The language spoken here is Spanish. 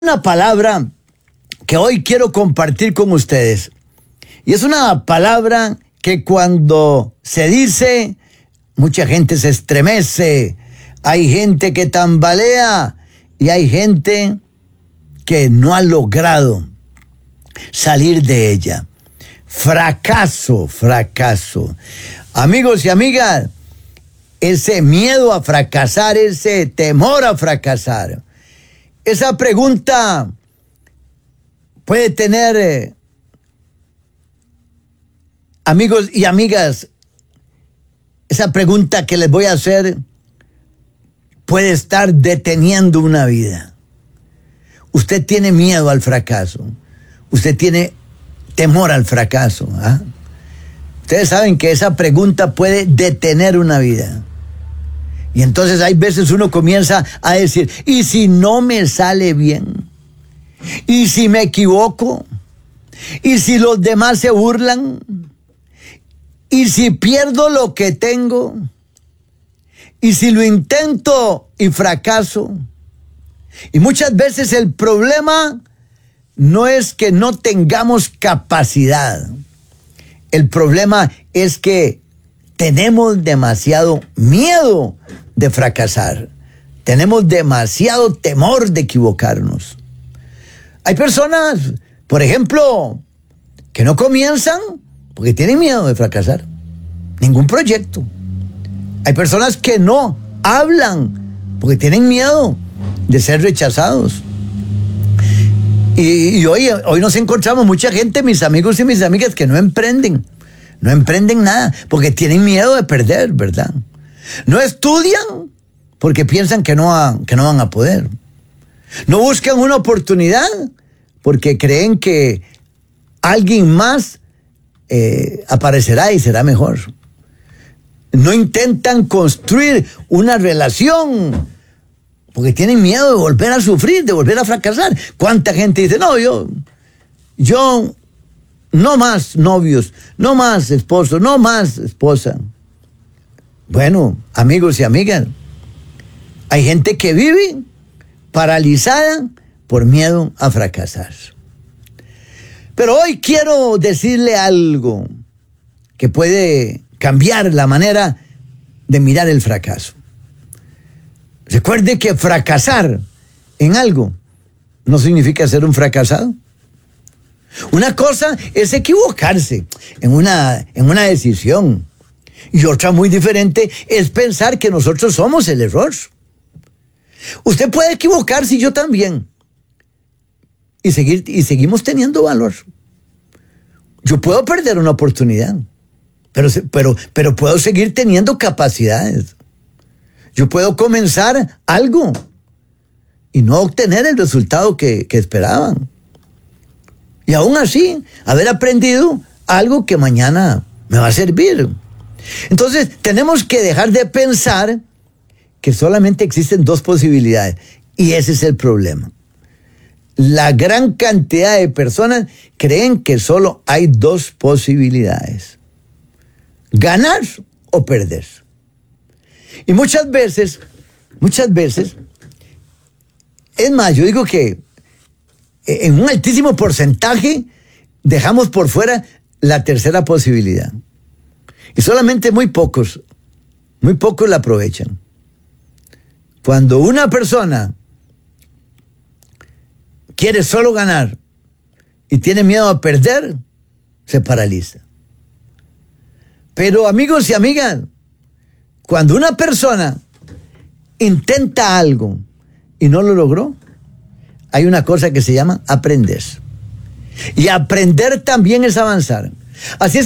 Una palabra que hoy quiero compartir con ustedes. Y es una palabra que cuando se dice, mucha gente se estremece. Hay gente que tambalea y hay gente que no ha logrado salir de ella. Fracaso, fracaso. Amigos y amigas, ese miedo a fracasar, ese temor a fracasar, esa pregunta puede tener, amigos y amigas, esa pregunta que les voy a hacer puede estar deteniendo una vida. Usted tiene miedo al fracaso. Usted tiene temor al fracaso. ¿Ah? Ustedes saben que esa pregunta puede detener una vida. Y entonces hay veces uno comienza a decir, ¿y si no me sale bien? ¿Y si me equivoco? ¿Y si los demás se burlan? ¿Y si pierdo lo que tengo? ¿Y si lo intento y fracaso? Y muchas veces el problema no es que no tengamos capacidad. El problema es que tenemos demasiado miedo de fracasar. Tenemos demasiado temor de equivocarnos. Hay personas, por ejemplo, que no comienzan porque tienen miedo de fracasar. Ningún proyecto. Hay personas que no hablan porque tienen miedo de ser rechazados. Y hoy nos encontramos mucha gente, mis amigos y mis amigas, que no emprenden nada porque tienen miedo de perder, ¿verdad? No estudian porque piensan que no van a poder. No buscan una oportunidad porque creen que alguien más aparecerá y será mejor. No intentan construir una relación porque tienen miedo de volver a sufrir, de volver a fracasar. ¿Cuánta gente dice, no, yo no más novios, no más esposos, no más esposa? Bueno, amigos y amigas, hay gente que vive paralizada por miedo a fracasar. Pero hoy quiero decirle algo que puede cambiar la manera de mirar el fracaso. Recuerde que fracasar en algo no significa ser un fracasado. Una cosa es equivocarse en una decisión. Y otra muy diferente es pensar que nosotros somos el error. Usted puede equivocarse y yo también. Y seguimos teniendo valor. Yo puedo perder una oportunidad, pero puedo seguir teniendo capacidades. Yo puedo comenzar algo y no obtener el resultado que esperaban. Y aún así, haber aprendido algo que mañana me va a servir. Entonces, tenemos que dejar de pensar que solamente existen dos posibilidades. Y ese es el problema. La gran cantidad de personas creen que solo hay dos posibilidades: ganar o perder. Y muchas veces, es más, yo digo que en un altísimo porcentaje dejamos por fuera la tercera posibilidad. Y solamente muy pocos la aprovechan. Cuando una persona quiere solo ganar y tiene miedo a perder, se paraliza. Pero amigos y amigas, cuando una persona intenta algo y no lo logró, hay una cosa que se llama aprender. Y aprender también es avanzar. Así es